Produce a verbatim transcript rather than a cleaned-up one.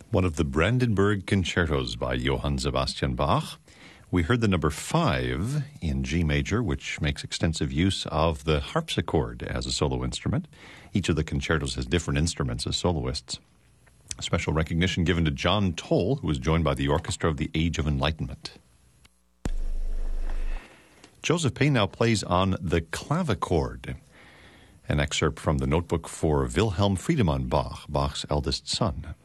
One of the Brandenburg concertos by Johann Sebastian Bach. We heard the number five in G major, which makes extensive use of the harpsichord as a solo instrument. Each of the concertos has different instruments as soloists. Special recognition given to John Toll, who was joined by the Orchestra of the Age of Enlightenment. Joseph Payne now plays on the clavichord, an excerpt from the notebook for Wilhelm Friedemann Bach, Bach's eldest son.